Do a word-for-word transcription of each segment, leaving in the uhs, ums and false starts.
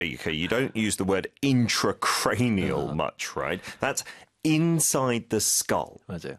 Okay, you don't use the word intracranial uh-huh. much, right? That's inside the skull. 맞아요.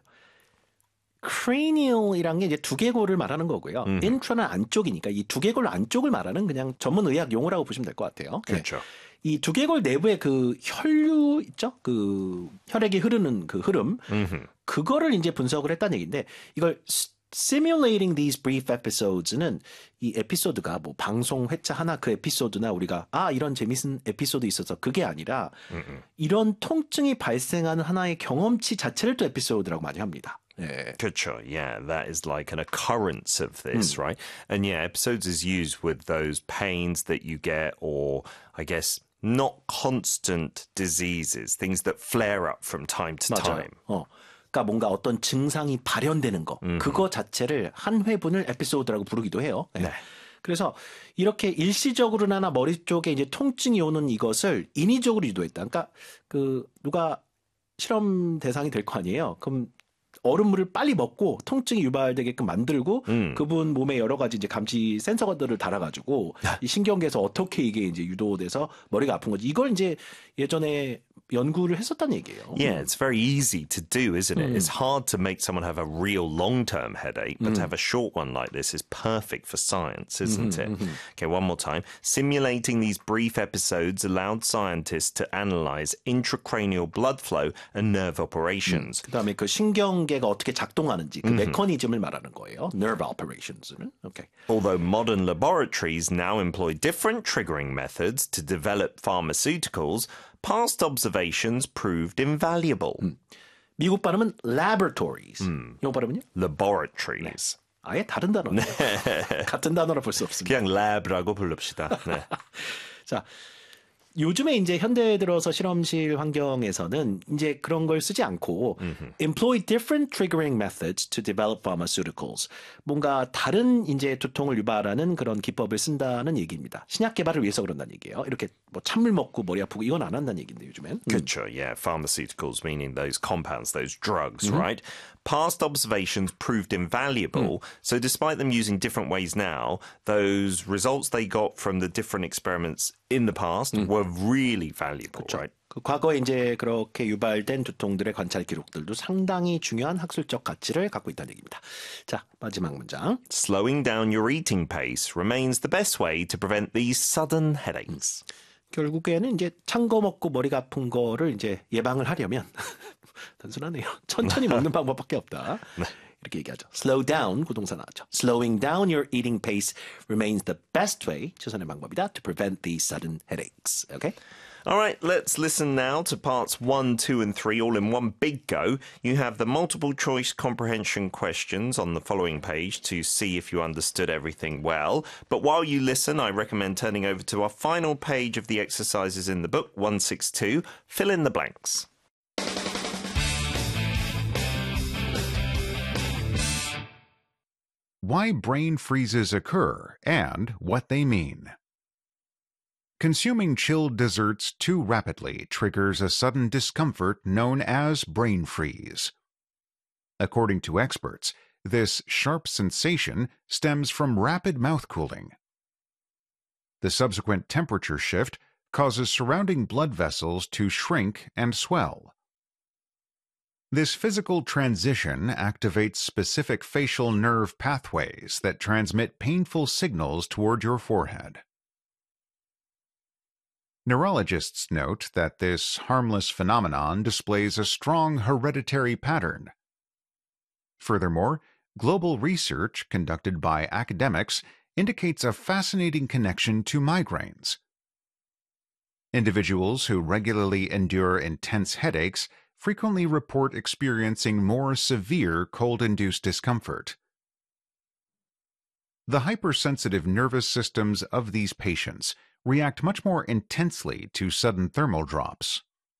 cranial이란 게 이제 두개골을 말하는 거고요. 음. intra는 안쪽이니까 이 두개골 안쪽을 말하는 그냥 전문 의학 용어라고 보시면 될 것 같아요. 그렇죠. 네. 이 두개골 내부에 그 혈류 있죠? 그 혈액이 흐르는 그 흐름. 음흠. 그거를 이제 분석을 했다는 얘기인데 이걸 simulating these brief episodes는 이 에피소드가 뭐 방송 회차 하나 그 에피소드나 우리가 아 이런 재밌는 에피소드 있어서 그게 아니라 음음. 이런 통증이 발생하는 하나의 경험치 자체를 또 에피소드라고 많이 합니다. 예. 그렇죠. Yeah, that is like an occurrence of this, 음. right? And yeah, episodes is used with those pains that you get or I guess not constant diseases, things that flare up from time to 맞아요. time. 어. 그러니까 뭔가 어떤 증상이 발현되는 거, 음. 그거 자체를 한 회분을 에피소드라고 부르기도 해요. 네. 네. 그래서 이렇게 일시적으로나 머리 쪽에 이제 통증이 오는 이것을 인위적으로 유도했다. 그러니까 그 누가 실험 대상이 될 거 아니에요. 그럼 얼음물을 빨리 먹고 통증이 유발되게끔 만들고 음. 그분 몸에 여러 가지 이제 감지 센서들을 달아가지고 이 신경계에서 어떻게 이게 이제 유도돼서 머리가 아픈 건지 이걸 이제 예전에 연구를 했었다는 얘기예요. Yeah, it's very easy to do, isn't it? 음. It's hard to make someone have a real long-term headache, but 음. to have a short one like this is perfect for science, isn't 음, it? 음. Okay, one more time. Simulating these brief episodes allowed scientists to analyze intracranial blood flow and nerve operations. 음. 그다음에 그 신경계가 어떻게 작동하는지 그 메커니즘을 말하는 거예요. Nerve operations는. Okay. Although modern laboratories now employ different triggering methods to develop pharmaceuticals, past observations proved invaluable. 음. 미국 발음은 laboratories. 음. 영어 발음은요? Laboratories. 네. 아예 다른 단어네요. 네. 같은 단어라 볼 수 없습니다. 그냥 lab라고 부릅시다. 네. 자, 요즘에 이제 현대에 들어서 실험실 환경에서는 이제 그런 걸 쓰지 않고 음흠. employ different triggering methods to develop pharmaceuticals. 뭔가 다른 이제 두통을 유발하는 그런 기법을 쓴다는 얘기입니다. 신약 개발을 위해서 그런다는 얘기예요. 이렇게 뭐 찬물 먹고 머리 아프고 이건 안 한다는 얘기인데 요즘엔. 그렇죠. Yeah, pharmaceuticals meaning those compounds, those drugs, mm-hmm. right? Past observations proved invaluable. Mm. So despite them using different ways now, those results they got from the different experiments in the past mm. were really valuable, 그렇죠. right? 그 과거에 이제 그렇게 유발된 두통들의 관찰 기록들도 상당히 중요한 학술적 가치를 갖고 있다는 얘기입니다. 자, 마지막 문장. Slowing down your eating pace remains the best way to prevent these sudden headaches. 음. 결국에는 이제 찬 거 먹고 머리가 아픈 거를 이제 예방을 하려면 단순하네요. 천천히 먹는 방법밖에 없다. 네. 이렇게 얘기하죠. Slow down, 구동사 나왔죠. Slowing down your eating pace remains the best way, 최선의 방법이다, to prevent these sudden headaches. Okay? All right, let's listen now to parts one, two, and three all in one big go. You have the multiple choice comprehension questions on the following page to see if you understood everything well. But while you listen, I recommend turning over to our final page of the exercises in the book, one sixty-two. Fill in the blanks. Why brain freezes occur and what they mean. Consuming chilled desserts too rapidly triggers a sudden discomfort known as brain freeze. According to experts, this sharp sensation stems from rapid mouth cooling. The subsequent temperature shift causes surrounding blood vessels to shrink and swell. This physical transition activates specific facial nerve pathways that transmit painful signals toward your forehead. Neurologists note that this harmless phenomenon displays a strong hereditary pattern. Furthermore, global research conducted by academics indicates a fascinating connection to migraines. Individuals who regularly endure intense headaches frequently report experiencing more severe cold-induced discomfort. The hypersensitive nervous systems of these patients react much more intensely to sudden thermal drops.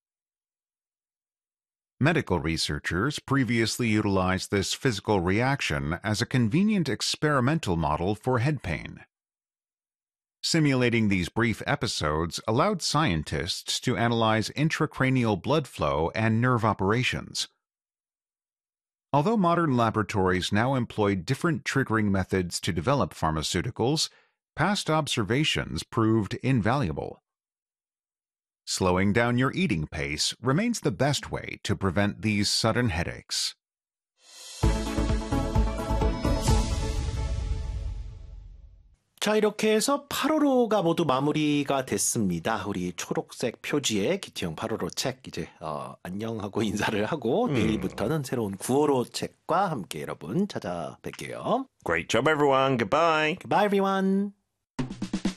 Medical researchers previously utilized this physical reaction as a convenient experimental model for head pain. Simulating these brief episodes allowed scientists to analyze intracranial blood flow and nerve operations. Although modern laboratories now employ different triggering methods to develop pharmaceuticals, past observations proved invaluable. Slowing down your eating pace remains the best way to prevent these sudden headaches. 자, 이렇게 해서 팔월호가 모두 마무리가 됐습니다. 우리 초록색 표지의 기티형 팔월호 책 이제 어, 안녕하고 인사를 하고 음. 내일부터는 새로운 구월호 책과 함께 여러분 찾아뵐게요. Great job, everyone. Goodbye. Goodbye, everyone.